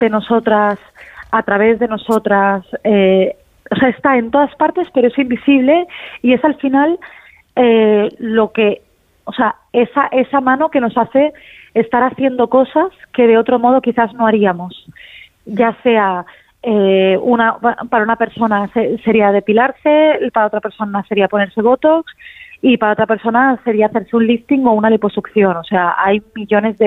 de nosotras, a través de nosotras, o sea, está en todas partes, pero es invisible y es al final lo que, o sea, esa mano que nos hace estar haciendo cosas que de otro modo quizás no haríamos, ya sea para una persona sería depilarse, para otra persona sería ponerse Botox y para otra persona sería hacerse un lifting o una liposucción. O sea, hay millones de